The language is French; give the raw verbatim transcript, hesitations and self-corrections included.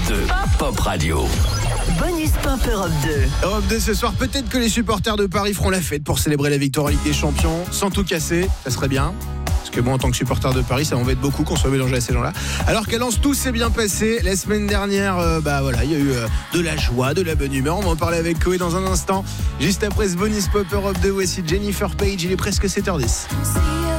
deux, Pop Radio. Bonus Pop Europe deux. Europe deux ce soir, peut-être que les supporters de Paris feront la fête pour célébrer la victoire en Ligue des Champions sans tout casser, ça serait bien. Parce que bon, en tant que supporter de Paris, ça m'embête beaucoup qu'on soit mélangé à ces gens-là. Alors qu'à Lens, tout s'est bien passé. La semaine dernière, euh, bah voilà, il y a eu euh, de la joie, de la bonne humeur. On va en parler avec Koé dans un instant. Juste après ce bonus Pop Europe deux, voici Jennifer Page. Il est presque sept heures dix.